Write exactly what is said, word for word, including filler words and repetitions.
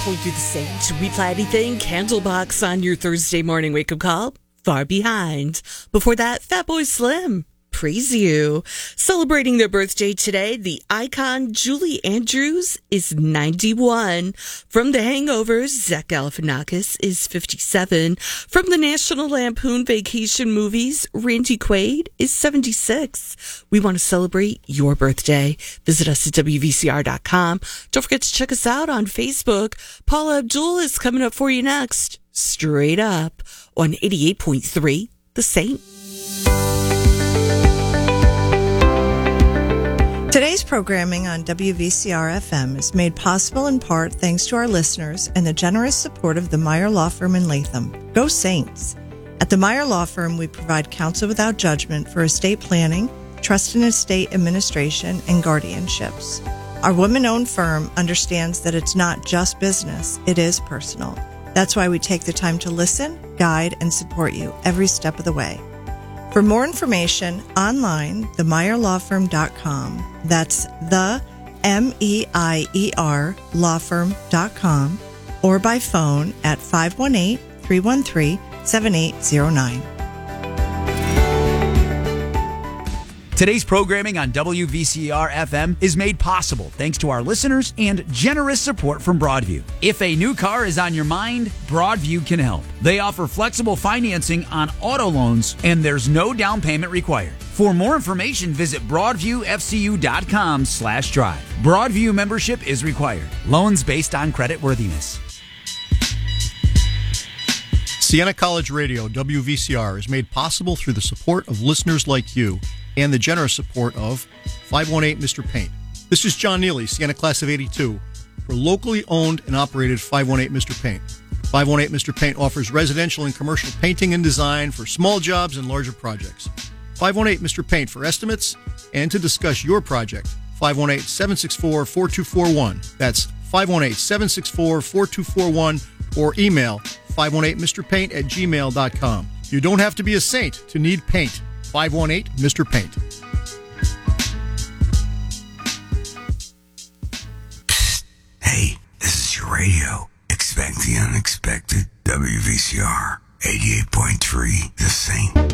Halfway through the Saint, we play anything Candlebox on your Thursday morning wake-up call. Far Behind. Before that, Fatboy Slim. Praise You. Celebrating their birthday today, the icon Julie Andrews is ninety-one. From The Hangovers, Zach Galifianakis is fifty-seven. From the National Lampoon Vacation movies, Randy Quaid is seventy-six. We want to celebrate your birthday. Visit us at W V C R dot com. Don't forget to check us out on Facebook. Paula Abdul is coming up for you next. Straight Up on eighty-eight point three, The Saint. Today's programming on W V C R F M is made possible in part thanks to our listeners and the generous support of the Meyer Law Firm in Latham. Go Saints! At the Meyer Law Firm, we provide counsel without judgment for estate planning, trust and estate administration, and guardianships. Our women-owned firm understands that it's not just business, it is personal. That's why we take the time to listen, guide, and support you every step of the way. For more information, online, the meyer law firm dot com. That's the M E I E R law firm dot com, or by phone at five one eight, three one three, seven eight zero nine. Today's programming on W V C R F M is made possible thanks to our listeners and generous support from Broadview. If a new car is on your mind, Broadview can help. They offer flexible financing on auto loans, and there's no down payment required. For more information, visit broadviewfcu.com slash drive. Broadview membership is required. Loans based on creditworthiness. Siena College Radio, W V C R, is made possible through the support of listeners like you and the generous support of five one eight Mister Paint. This is John Neely, Siena Class of eighty-two, for locally owned and operated five one eight Mister Paint. five one eight Mister Paint offers residential and commercial painting and design for small jobs and larger projects. five one eight Mister Paint for estimates and to discuss your project. five one eight, seven six four, four two four one. That's five one eight, seven six four, four two four one, or email five one eight Mister Paint at gmail dot com. You don't have to be a saint to need paint. five one eight Mister Paint. Psst. Hey, this is your radio. Expect the unexpected. W V C R eighty-eight point three, The Saint.